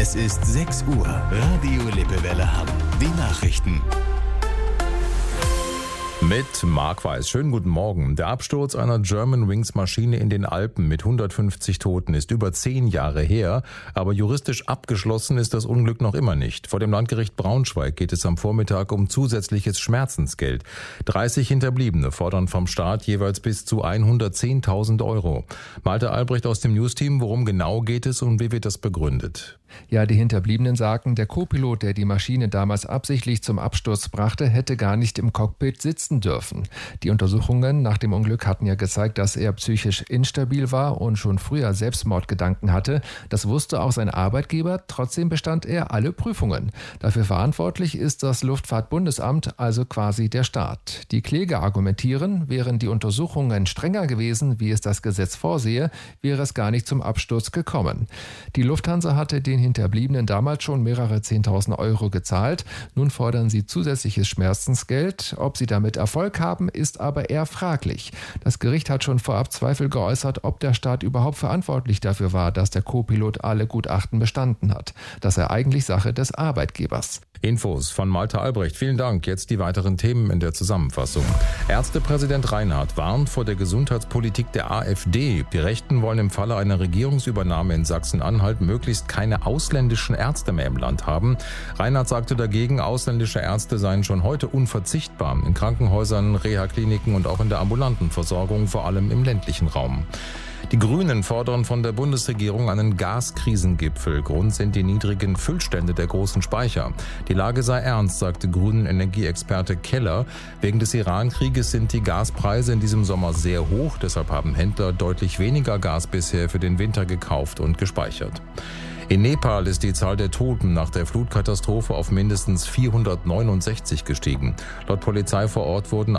Es ist 6 Uhr. Radio Lippewelle Hamm. Die Nachrichten. Mit Marc Weiß. Schönen guten Morgen. Der Absturz einer Germanwings-Maschine in den Alpen mit 150 Toten ist über 10 Jahre her, aber juristisch abgeschlossen ist das Unglück noch immer nicht. Vor dem Landgericht Braunschweig geht es am Vormittag um zusätzliches Schmerzensgeld. 30 Hinterbliebene fordern vom Staat jeweils bis zu 110.000 €. Malte Albrecht aus dem Newsteam, worum genau geht es und wie wird das begründet? Ja, die Hinterbliebenen sagen, der Co-Pilot, der die Maschine damals absichtlich zum Absturz brachte, hätte gar nicht im Cockpit sitzen dürfen. Die Untersuchungen nach dem Unglück hatten ja gezeigt, dass er psychisch instabil war und schon früher Selbstmordgedanken hatte. Das wusste auch sein Arbeitgeber, trotzdem bestand er alle Prüfungen. Dafür verantwortlich ist das Luftfahrtbundesamt, also quasi der Staat. Die Kläger argumentieren, wären die Untersuchungen strenger gewesen, wie es das Gesetz vorsehe, wäre es gar nicht zum Absturz gekommen. Die Lufthansa hatte den Hinterbliebenen damals schon mehrere 10.000 € gezahlt. Nun fordern sie zusätzliches Schmerzensgeld. Ob sie damit Erfolg haben, ist aber eher fraglich. Das Gericht hat schon vorab Zweifel geäußert, ob der Staat überhaupt verantwortlich dafür war, dass der Co-Pilot alle Gutachten bestanden hat. Das sei eigentlich Sache des Arbeitgebers. Infos von Malte Albrecht. Vielen Dank. Jetzt die weiteren Themen in der Zusammenfassung. Ärztepräsident Reinhardt warnt vor der Gesundheitspolitik der AfD. Die Rechten wollen im Falle einer Regierungsübernahme in Sachsen-Anhalt möglichst keine ausländischen Ärzte mehr im Land haben. Reinhardt sagte dagegen, ausländische Ärzte seien schon heute unverzichtbar in Krankenhäusern, Reha-Kliniken und auch in der ambulanten Versorgung, vor allem im ländlichen Raum. Die Grünen fordern von der Bundesregierung einen Gaskrisengipfel. Grund sind die niedrigen Füllstände der großen Speicher. Die Lage sei ernst, sagte Grünen Energieexperte Keller. Wegen des Iran-Krieges sind die Gaspreise in diesem Sommer sehr hoch. Deshalb haben Händler deutlich weniger Gas bisher für den Winter gekauft und gespeichert. In Nepal ist die Zahl der Toten nach der Flutkatastrophe auf mindestens 469 gestiegen. Laut Polizei vor Ort wurden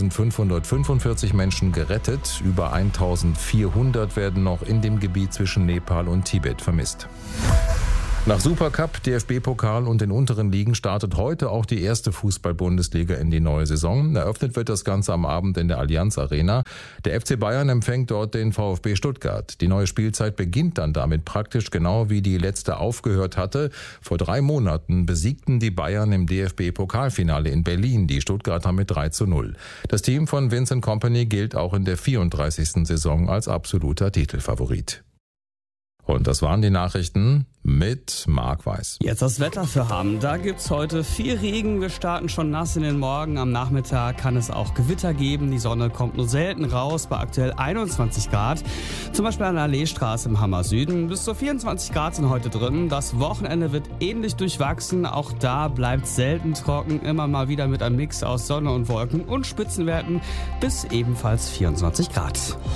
1.545 Menschen gerettet. Über 1.400 werden noch in dem Gebiet zwischen Nepal und Tibet vermisst. Nach Supercup, DFB-Pokal und den unteren Ligen startet heute auch die erste Fußball-Bundesliga in die neue Saison. Eröffnet wird das Ganze am Abend in der Allianz Arena. Der FC Bayern empfängt dort den VfB Stuttgart. Die neue Spielzeit beginnt dann damit praktisch genau wie die letzte aufgehört hatte. Vor 3 Monaten besiegten die Bayern im DFB-Pokalfinale in Berlin die Stuttgarter mit 3:0. Das Team von Vincent Kompany gilt auch in der 34. Saison als absoluter Titelfavorit. Und das waren die Nachrichten mit Marc Weiß. Jetzt das Wetter für Hamm. Da gibt's heute viel Regen. Wir starten schon nass in den Morgen. Am Nachmittag kann es auch Gewitter geben. Die Sonne kommt nur selten raus bei aktuell 21 Grad. Zum Beispiel an der Alleestraße im Hammer Süden. Bis zu 24 Grad sind heute drin. Das Wochenende wird ähnlich durchwachsen. Auch da bleibt selten trocken. Immer mal wieder mit einem Mix aus Sonne und Wolken und Spitzenwerten bis ebenfalls 24 Grad.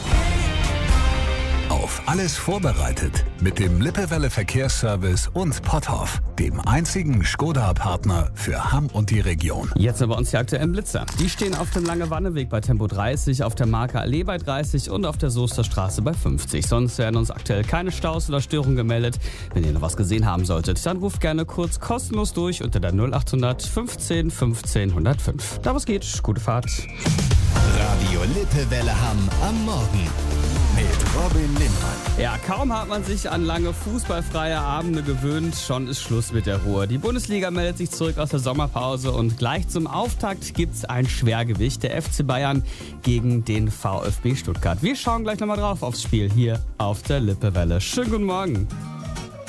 Auf alles vorbereitet mit dem Lippewelle Verkehrsservice und Potthoff, dem einzigen Skoda-Partner für Hamm und die Region. Jetzt aber uns die aktuellen Blitzer. Die stehen auf dem Lange-Wanne-Weg bei Tempo 30, auf der Marker Allee bei 30 und auf der Soester Straße bei 50. Sonst werden uns aktuell keine Staus oder Störungen gemeldet. Wenn ihr noch was gesehen haben solltet, dann ruft gerne kurz kostenlos durch unter der 0800 15 15 105. Da was geht, gute Fahrt. Radio Lippewelle Hamm am Morgen mit Robin Lindmann. Ja, kaum hat man sich an lange fußballfreie Abende gewöhnt, schon ist Schluss mit der Ruhe. Die Bundesliga meldet sich zurück aus der Sommerpause und gleich zum Auftakt gibt's ein Schwergewicht, der FC Bayern gegen den VfB Stuttgart. Wir schauen gleich nochmal drauf aufs Spiel hier auf der Lippewelle. Schönen guten Morgen.